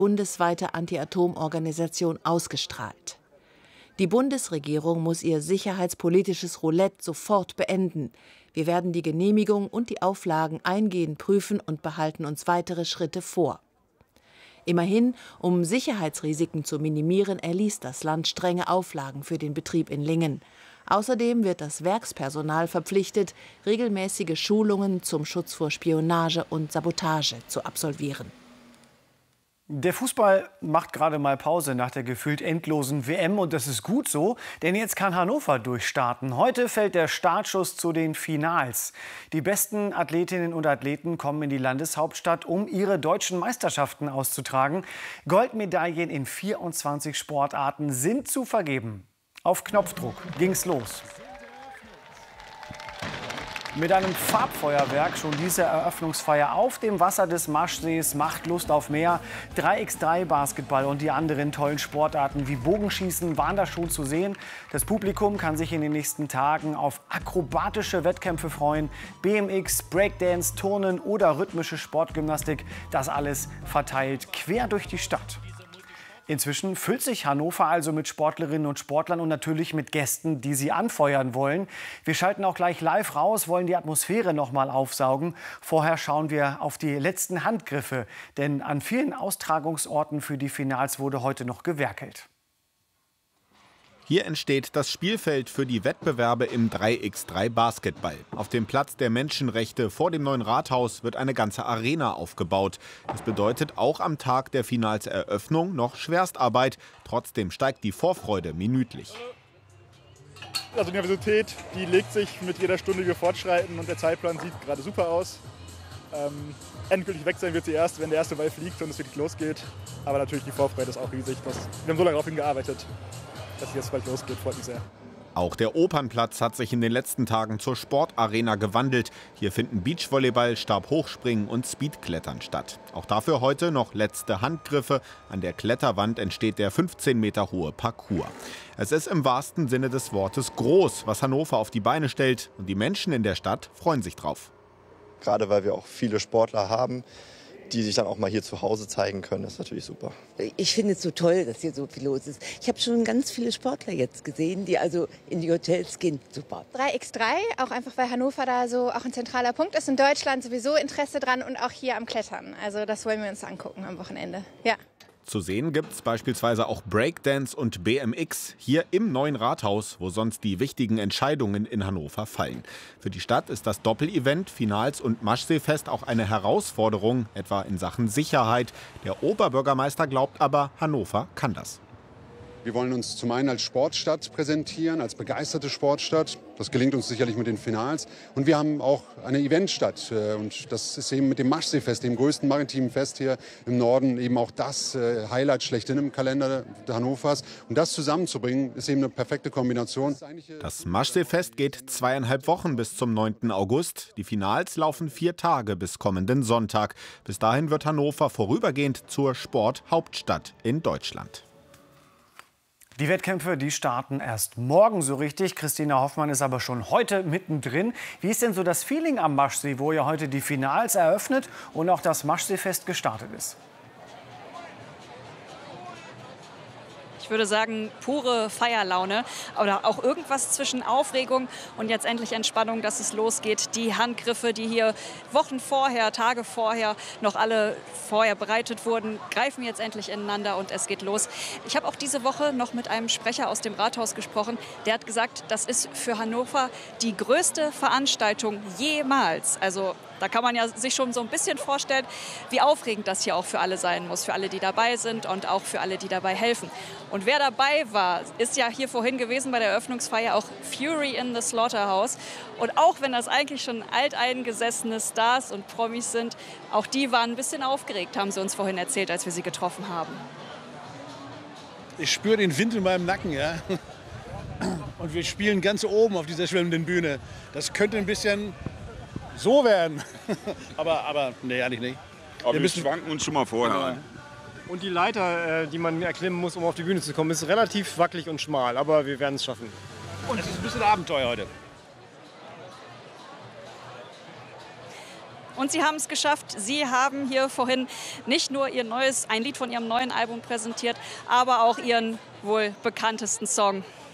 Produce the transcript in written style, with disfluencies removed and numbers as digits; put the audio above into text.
bundesweite Anti-Atom-Organisation ausgestrahlt. Die Bundesregierung muss ihr sicherheitspolitisches Roulette sofort beenden. Wir werden die Genehmigung und die Auflagen eingehend prüfen und behalten uns weitere Schritte vor. Immerhin, um Sicherheitsrisiken zu minimieren, erließ das Land strenge Auflagen für den Betrieb in Lingen. Außerdem wird das Werkspersonal verpflichtet, regelmäßige Schulungen zum Schutz vor Spionage und Sabotage zu absolvieren. Der Fußball macht gerade mal Pause nach der gefühlt endlosen WM und das ist gut so, denn jetzt kann Hannover durchstarten. Heute fällt der Startschuss zu den Finals. Die besten Athletinnen und Athleten kommen in die Landeshauptstadt, um ihre deutschen Meisterschaften auszutragen. Goldmedaillen in 24 Sportarten sind zu vergeben. Auf Knopfdruck ging's los. Mit einem Farbfeuerwerk schon diese Eröffnungsfeier auf dem Wasser des Maschsees macht Lust auf mehr. 3x3 Basketball und die anderen tollen Sportarten wie Bogenschießen waren da schon zu sehen. Das Publikum kann sich in den nächsten Tagen auf akrobatische Wettkämpfe freuen. BMX, Breakdance, Turnen oder rhythmische Sportgymnastik. Das alles verteilt quer durch die Stadt. Inzwischen füllt sich Hannover also mit Sportlerinnen und Sportlern und natürlich mit Gästen, die sie anfeuern wollen. Wir schalten auch gleich live raus, wollen die Atmosphäre noch mal aufsaugen. Vorher schauen wir auf die letzten Handgriffe, denn an vielen Austragungsorten für die Finals wurde heute noch gewerkelt. Hier entsteht das Spielfeld für die Wettbewerbe im 3x3 Basketball. Auf dem Platz der Menschenrechte vor dem neuen Rathaus wird eine ganze Arena aufgebaut. Das bedeutet auch am Tag der Finalseröffnung noch Schwerstarbeit. Trotzdem steigt die Vorfreude minütlich. Also die Nervosität, die legt sich mit jeder Stunde, die wir fortschreiten, und der Zeitplan sieht gerade super aus. Endgültig weg sein wird sie erst, wenn der erste Ball fliegt und es wirklich losgeht. Aber natürlich die Vorfreude ist auch riesig. Wir haben so lange darauf hingearbeitet, dass jetzt bald losgeht, freut mich sehr. Auch der Opernplatz hat sich in den letzten Tagen zur Sportarena gewandelt. Hier finden Beachvolleyball, Stabhochspringen und Speedklettern statt. Auch dafür heute noch letzte Handgriffe. An der Kletterwand entsteht der 15 Meter hohe Parcours. Es ist im wahrsten Sinne des Wortes groß, was Hannover auf die Beine stellt. Und die Menschen in der Stadt freuen sich drauf. Gerade weil wir auch viele Sportler haben, die sich dann auch mal hier zu Hause zeigen können, das ist natürlich super. Ich finde es so toll, dass hier so viel los ist. Ich habe schon ganz viele Sportler jetzt gesehen, die also in die Hotels gehen. Super. 3x3, auch einfach, weil Hannover da so auch ein zentraler Punkt ist. In Deutschland sowieso Interesse dran und auch hier am Klettern. Also das wollen wir uns angucken am Wochenende. Ja. Zu sehen gibt es beispielsweise auch Breakdance und BMX hier im neuen Rathaus, wo sonst die wichtigen Entscheidungen in Hannover fallen. Für die Stadt ist das Doppelevent Finals- und Maschseefest auch eine Herausforderung, etwa in Sachen Sicherheit. Der Oberbürgermeister glaubt aber, Hannover kann das. Wir wollen uns zum einen als Sportstadt präsentieren, als begeisterte Sportstadt. Das gelingt uns sicherlich mit den Finals. Und wir haben auch eine Eventstadt. Und das ist eben mit dem Maschseefest, dem größten maritimen Fest hier im Norden, eben auch das Highlight schlechthin im Kalender Hannovers. Und das zusammenzubringen, ist eben eine perfekte Kombination. Das Maschseefest geht 2,5 Wochen bis zum 9. August. Die Finals laufen 4 Tage bis kommenden Sonntag. Bis dahin wird Hannover vorübergehend zur Sporthauptstadt in Deutschland. Die Wettkämpfe, die starten erst morgen so richtig. Christina Hoffmann ist aber schon heute mittendrin. Wie ist denn so das Feeling am Maschsee, wo ja heute die Finals eröffnet und auch das Maschseefest gestartet ist? Ich würde sagen, pure Feierlaune oder auch irgendwas zwischen Aufregung und jetzt endlich Entspannung, dass es losgeht. Die Handgriffe, die hier Wochen vorher, Tage vorher noch alle vorher bereitet wurden, greifen jetzt endlich ineinander und es geht los. Ich habe auch diese Woche noch mit einem Sprecher aus dem Rathaus gesprochen. Der hat gesagt, das ist für Hannover die größte Veranstaltung jemals. Also da kann man ja sich schon so ein bisschen vorstellen, wie aufregend das hier auch für alle sein muss. Für alle, die dabei sind und auch für alle, die dabei helfen. Und wer dabei war, ist ja hier vorhin gewesen bei der Eröffnungsfeier auch Fury in the Slaughterhouse. Und auch wenn das eigentlich schon alteingesessene Stars und Promis sind, auch die waren ein bisschen aufgeregt, haben sie uns vorhin erzählt, als wir sie getroffen haben. Ich spüre den Wind in meinem Nacken, ja. Und wir spielen ganz oben auf dieser schwimmenden Bühne. Das könnte ein bisschen so werden. aber nee, eigentlich nicht. Aber wir schwanken uns schon mal vorher ein. Und die Leiter, die man erklimmen muss, um auf die Bühne zu kommen, ist relativ wackelig und schmal. Aber wir werden es schaffen. Und es ist ein bisschen Abenteuer heute. Und sie haben es geschafft. Sie haben hier vorhin nicht nur ein Lied von ihrem neuen Album präsentiert, aber auch ihren wohl bekanntesten Song.